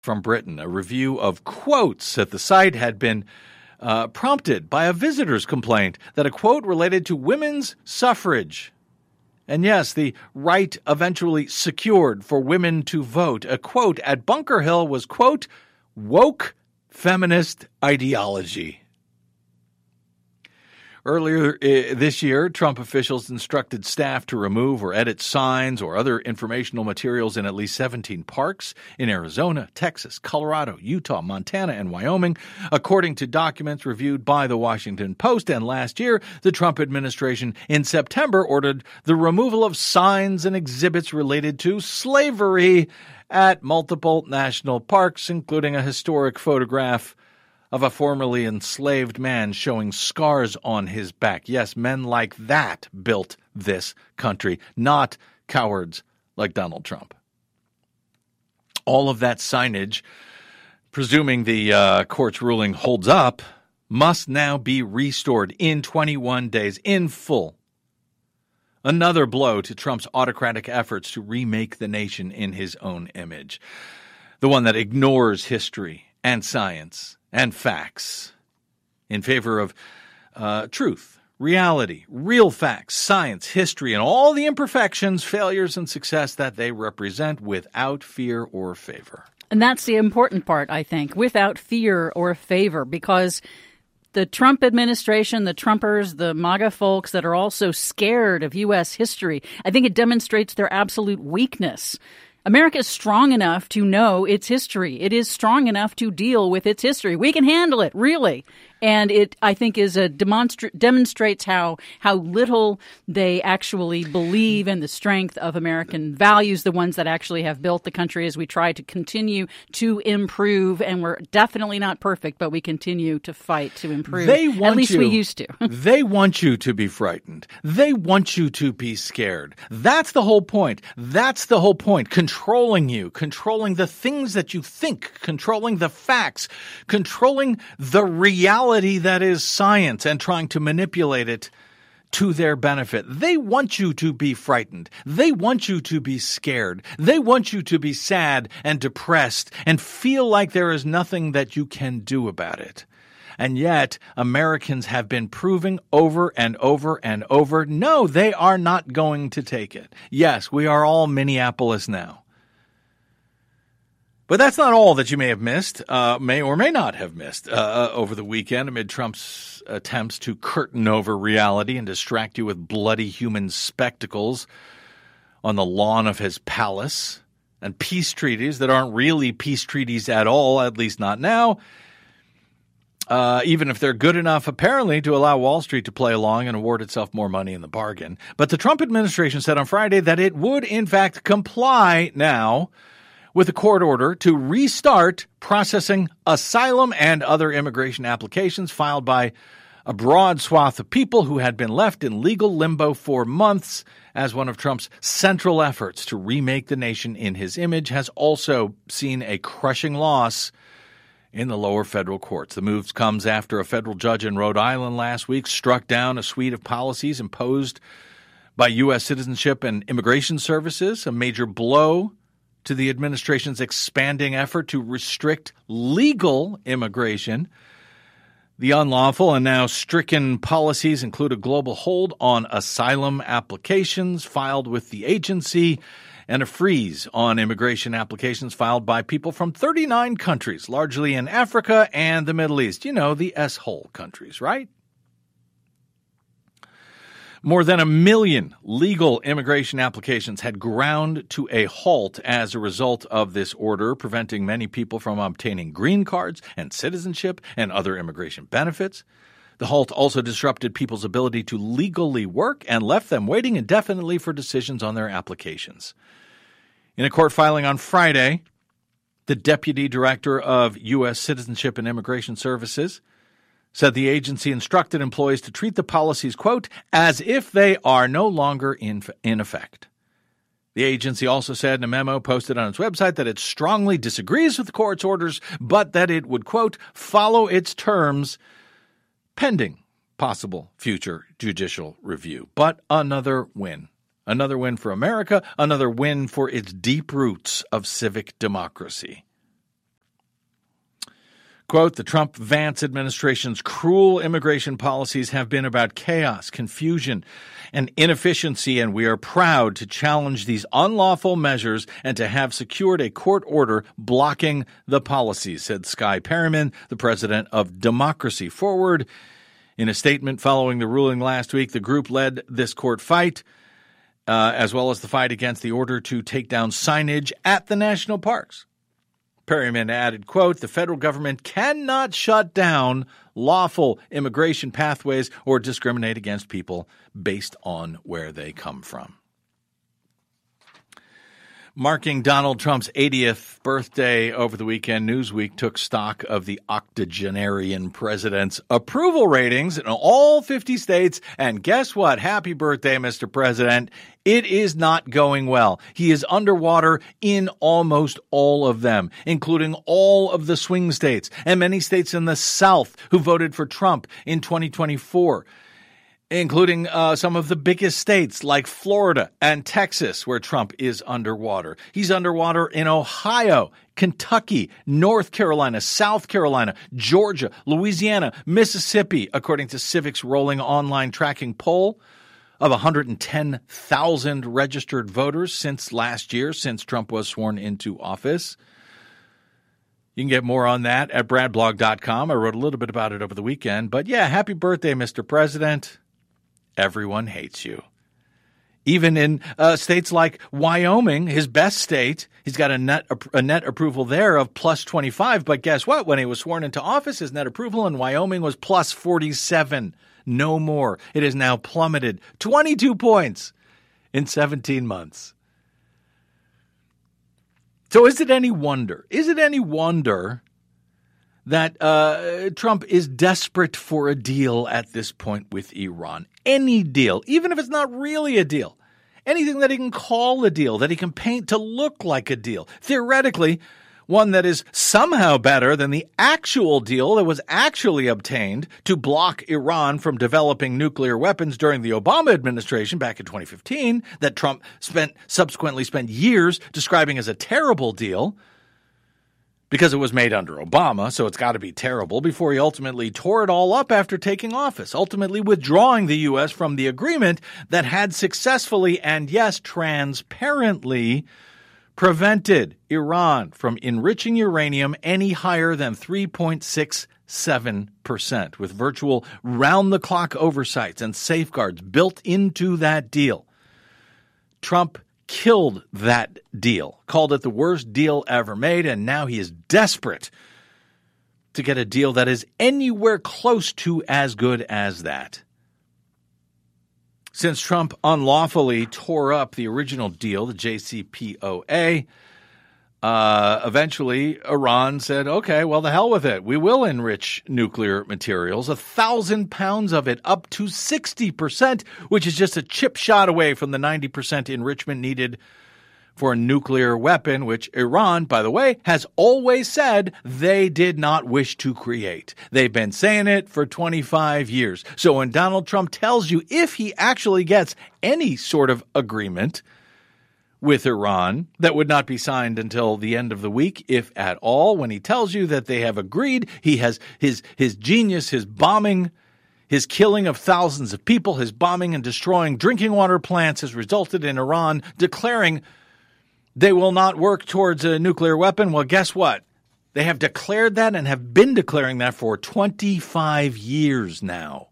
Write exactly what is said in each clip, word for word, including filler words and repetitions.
from Britain. A review of quotes at the site had been uh, prompted by a visitor's complaint that a quote related to women's suffrage. And yes, the right eventually secured for women to vote. A quote at Bunker Hill was, quote, woke feminist ideology. Earlier uh, this year, Trump officials instructed staff to remove or edit signs or other informational materials in at least seventeen parks in Arizona, Texas, Colorado, Utah, Montana, and Wyoming, according to documents reviewed by the Washington Post. And last year, the Trump administration in September ordered the removal of signs and exhibits related to slavery at multiple national parks, including a historic photograph of a formerly enslaved man showing scars on his back. Yes, men like that built this country, not cowards like Donald Trump. All of that signage, presuming the uh, court's ruling holds up, must now be restored in twenty-one days in full. Another blow to Trump's autocratic efforts to remake the nation in his own image, the one that ignores history and science and facts in favor of uh, truth, reality, real facts, science, history, and all the imperfections, failures, and success that they represent without fear or favor. And that's the important part, I think, without fear or favor, because the Trump administration, the Trumpers, the MAGA folks that are also scared of U S history, I think it demonstrates their absolute weakness. America is strong enough to know its history. It is strong enough to deal with its history. We can handle it, really. And it, I think, is a demonstra- demonstrates how how little they actually believe in the strength of American values, the ones that actually have built the country as we try to continue to improve. And we're definitely not perfect, but we continue to fight to improve. They want At least you, we used to. They want you to be frightened. They want you to be scared. That's the whole point. That's the whole point. Controlling you, controlling the things that you think, controlling the facts, controlling the reality that is science and trying to manipulate it to their benefit. They want you to be frightened. They want you to be scared. They want you to be sad and depressed and feel like there is nothing that you can do about it. And yet, Americans have been proving over and over and over, no, they are not going to take it. Yes, we are all Minneapolis now. But that's not all that you may have missed, uh, may or may not have missed uh, over the weekend amid Trump's attempts to curtain over reality and distract you with bloody human spectacles on the lawn of his palace and peace treaties that aren't really peace treaties at all, at least not now, uh, even if they're good enough, apparently, to allow Wall Street to play along and award itself more money in the bargain. But the Trump administration said on Friday that it would, in fact, comply now with a court order to restart processing asylum and other immigration applications filed by a broad swath of people who had been left in legal limbo for months, as one of Trump's central efforts to remake the nation in his image has also seen a crushing loss in the lower federal courts. The move comes after a federal judge in Rhode Island last week struck down a suite of policies imposed by U S Citizenship and Immigration Services, a major blow to the administration's expanding effort to restrict legal immigration. The unlawful and now stricken policies include a global hold on asylum applications filed with the agency and a freeze on immigration applications filed by people from thirty-nine countries, largely in Africa and the Middle East. You know, the S-hole countries, right? More than a million legal immigration applications had ground to a halt as a result of this order, preventing many people from obtaining green cards and citizenship and other immigration benefits. The halt also disrupted people's ability to legally work and left them waiting indefinitely for decisions on their applications. In a court filing on Friday, the deputy director of U S Citizenship and Immigration Services said the agency instructed employees to treat the policies, quote, as if they are no longer in, in effect. The agency also said in a memo posted on its website that it strongly disagrees with the court's orders, but that it would, quote, follow its terms pending possible future judicial review. But another win. Another win for America, another win for its deep roots of civic democracy. Quote, the Trump-Vance administration's cruel immigration policies have been about chaos, confusion, and inefficiency, and we are proud to challenge these unlawful measures and to have secured a court order blocking the policies, said Skye Perryman, the president of Democracy Forward. In a statement following the ruling last week, the group led this court fight, uh, as well as the fight against the order to take down signage at the national parks. Perryman added, quote, the federal government cannot shut down lawful immigration pathways or discriminate against people based on where they come from. Marking Donald Trump's eightieth birthday over the weekend, Newsweek took stock of the octogenarian president's approval ratings in all fifty states. And guess what? Happy birthday, Mister President. It is not going well. He is underwater in almost all of them, including all of the swing states and many states in the South who voted for Trump in twenty twenty-four. Including uh, some of the biggest states like Florida and Texas, where Trump is underwater. He's underwater in Ohio, Kentucky, North Carolina, South Carolina, Georgia, Louisiana, Mississippi, according to Civic's rolling online tracking poll of one hundred ten thousand registered voters since last year, since Trump was sworn into office. You can get more on that at brad blog dot com. I wrote a little bit about it over the weekend. But yeah, happy birthday, Mister President. Everyone hates you. Even in uh, states like Wyoming, his best state, he's got a net a net approval there of plus twenty-five. But guess what? When he was sworn into office, his net approval in Wyoming was plus forty-seven. No more. It has now plummeted twenty-two points in seventeen months. So is it any wonder? Is it any wonder that uh, Trump is desperate for a deal at this point with Iran? Any deal, even if it's not really a deal. Anything that he can call a deal, that he can paint to look like a deal. Theoretically, one that is somehow better than the actual deal that was actually obtained to block Iran from developing nuclear weapons during the Obama administration back in twenty fifteen, that Trump spent subsequently spent years describing as a terrible deal, because it was made under Obama, so it's got to be terrible, before he ultimately tore it all up after taking office, ultimately withdrawing the U S from the agreement that had successfully and, yes, transparently prevented Iran from enriching uranium any higher than three point six seven percent, with virtual round-the-clock oversights and safeguards built into that deal. Trump killed that deal, called it the worst deal ever made, and now he is desperate to get a deal that is anywhere close to as good as that. Since Trump unlawfully tore up the original deal, the J C P O A, uh, eventually Iran said, okay, well, the hell with it. We will enrich nuclear materials, a thousand pounds of it, up to sixty percent, which is just a chip shot away from the ninety percent enrichment needed for a nuclear weapon, which Iran, by the way, has always said they did not wish to create. They've been saying it for twenty-five years. So when Donald Trump tells you, if he actually gets any sort of agreement with Iran that would not be signed until the end of the week, if at all, when he tells you that they have agreed, he has his his genius, his bombing, his killing of thousands of people, his bombing and destroying drinking water plants has resulted in Iran declaring they will not work towards a nuclear weapon. Well, guess what? They have declared that and have been declaring that for twenty-five years now.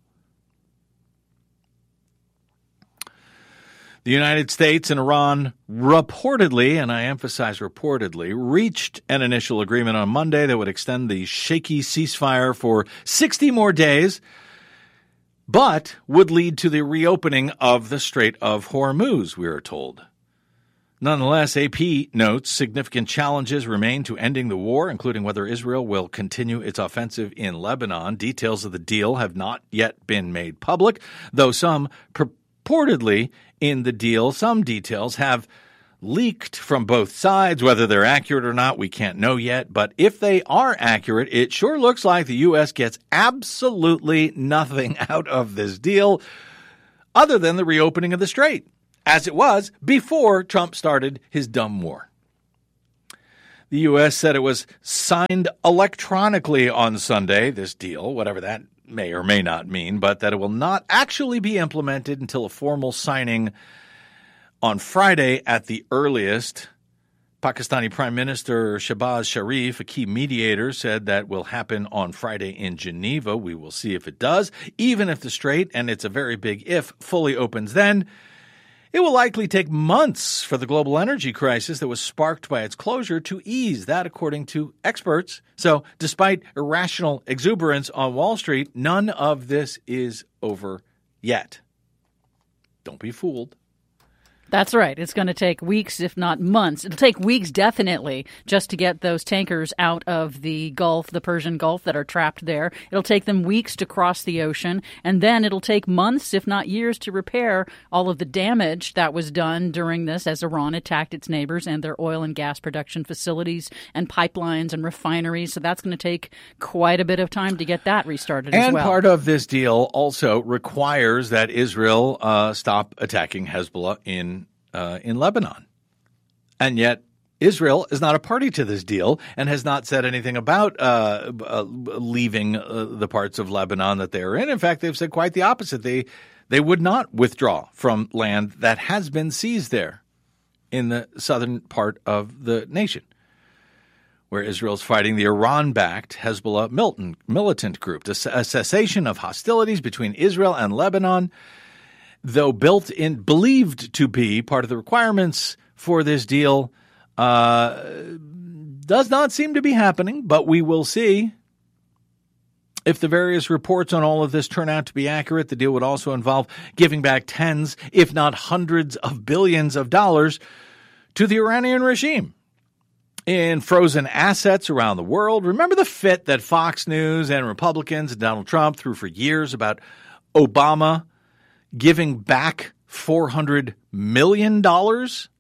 The United States and Iran reportedly, and I emphasize reportedly, reached an initial agreement on Monday that would extend the shaky ceasefire for sixty more days, but would lead to the reopening of the Strait of Hormuz, we are told. Nonetheless, A P notes significant challenges remain to ending the war, including whether Israel will continue its offensive in Lebanon. Details of the deal have not yet been made public, though some purportedly in the deal, some details have leaked from both sides. Whether they're accurate or not, we can't know yet. But if they are accurate, it sure looks like the U S gets absolutely nothing out of this deal other than the reopening of the strait, as it was before Trump started his dumb war. The U S said it was signed electronically on Sunday, this deal, whatever that may or may not mean, but that it will not actually be implemented until a formal signing on Friday at the earliest. Pakistani Prime Minister Shehbaz Sharif, a key mediator, said that will happen on Friday in Geneva. We will see if it does. Even if the Strait, and it's a very big if, fully opens then, it will likely take months for the global energy crisis that was sparked by its closure to ease. That, according to experts. So, despite irrational exuberance on Wall Street, none of this is over yet. Don't be fooled. That's right. It's going to take weeks, if not months. It'll take weeks, definitely, just to get those tankers out of the Gulf, the Persian Gulf, that are trapped there. It'll take them weeks to cross the ocean, and then it'll take months, if not years, to repair all of the damage that was done during this as Iran attacked its neighbors and their oil and gas production facilities and pipelines and refineries. So that's going to take quite a bit of time to get that restarted and as well. And part of this deal also requires that Israel uh, stop attacking Hezbollah in Uh, in Lebanon. And yet Israel is not a party to this deal and has not said anything about uh, uh, leaving uh, the parts of Lebanon that they're in. In fact, they've said quite the opposite. They they would not withdraw from land that has been seized there in the southern part of the nation, where Israel's fighting the Iran-backed Hezbollah militant, militant group. A cessation of hostilities between Israel and Lebanon, though built in, believed to be part of the requirements for this deal, uh, does not seem to be happening, but we will see. If the various reports on all of this turn out to be accurate, the deal would also involve giving back tens, if not hundreds of billions of dollars to the Iranian regime in frozen assets around the world. Remember the fit that Fox News and Republicans and Donald Trump threw for years about Obama giving back four hundred million dollars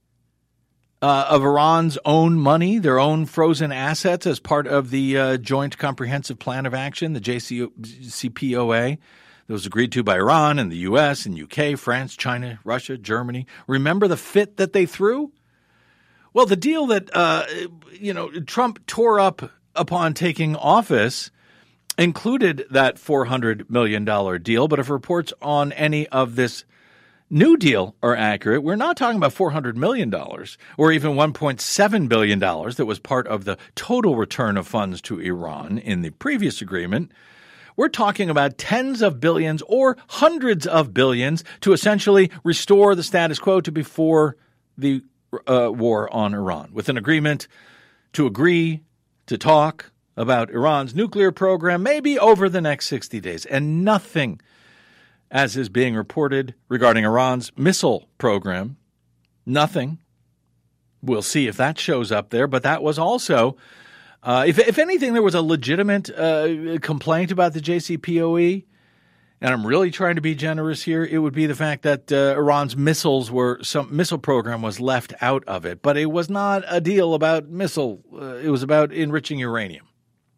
uh, of Iran's own money, their own frozen assets, as part of the uh, Joint Comprehensive Plan of Action, the J C P O A, that was agreed to by Iran and the U S and U K, France, China, Russia, Germany. Remember the fit that they threw? Well, the deal that, uh, you know, Trump tore up upon taking office included that four hundred million dollars deal, but if reports on any of this new deal are accurate, we're not talking about four hundred million dollars or even one point seven billion dollars that was part of the total return of funds to Iran in the previous agreement. We're talking about tens of billions or hundreds of billions to essentially restore the status quo to before the uh, war on Iran, with an agreement to agree to talk about Iran's nuclear program maybe over the next sixty days, and nothing, as is being reported, regarding Iran's missile program. Nothing. We'll see if that shows up there, but that was also, uh, if, if anything, there was a legitimate uh, complaint about the J C P O A, and I'm really trying to be generous here, it would be the fact that uh, Iran's missiles were, some missile program was left out of it, but it was not a deal about missile, uh, it was about enriching uranium.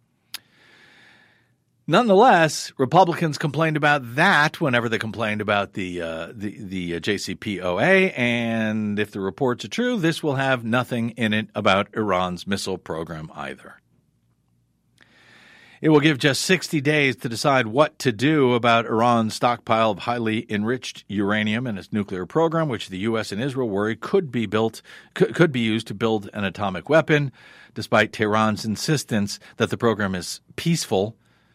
Nonetheless, Republicans complained about that whenever they complained about the uh, the, the uh, J C P O A, and if the reports are true, this will have nothing in it about Iran's missile program either. It will give just sixty days to decide what to do about Iran's stockpile of highly enriched uranium and its nuclear program, which the U S and Israel worry could be built could, could be used to build an atomic weapon, despite Tehran's insistence that the program is peaceful.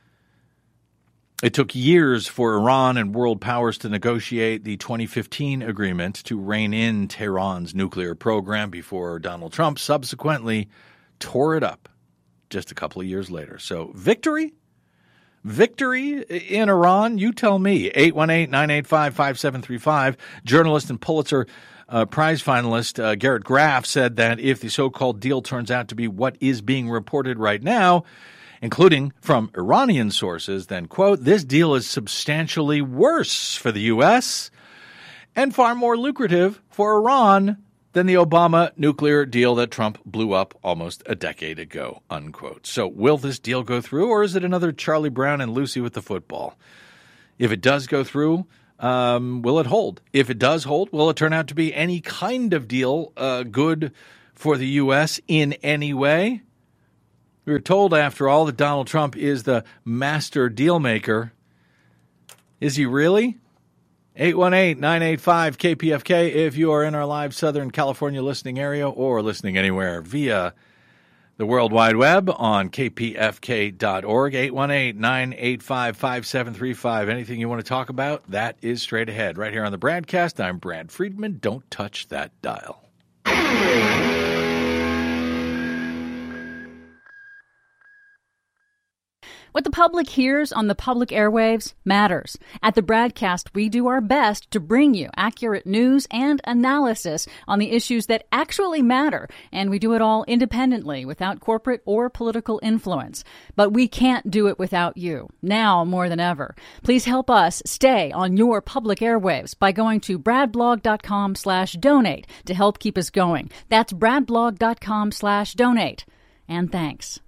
It took years for Iran and world powers to negotiate the twenty fifteen agreement to rein in Tehran's nuclear program before Donald Trump subsequently tore it up just a couple of years later. So victory? Victory in Iran? You tell me. eight one eight, nine eight five, five seven three five. Journalist and Pulitzer uh, Prize finalist uh, Garrett Graff said that if the so-called deal turns out to be what is being reported right now, including from Iranian sources, then, quote, this deal is substantially worse for the U S and far more lucrative for Iran than the Obama nuclear deal that Trump blew up almost a decade ago, unquote. So will this deal go through, or is it another Charlie Brown and Lucy with the football? If it does go through, um, will it hold? If it does hold, will it turn out to be any kind of deal uh, good for the U S in any way? We were told, after all, that Donald Trump is the master deal maker. Is he really? eight one eight, nine eight five, K P F K if you are in our live Southern California listening area or listening anywhere via the World Wide Web on K P F K dot org. eight one eight, nine eight five, five seven three five. Anything you want to talk about, that is straight ahead. Right here on the Bradcast, I'm Brad Friedman. Don't touch that dial. What the public hears on the public airwaves matters. At the Bradcast, we do our best to bring you accurate news and analysis on the issues that actually matter, and we do it all independently, without corporate or political influence. But we can't do it without you, now more than ever. Please help us stay on your public airwaves by going to bradblog.com slash donate to help keep us going. That's bradblog.com slash donate. And thanks.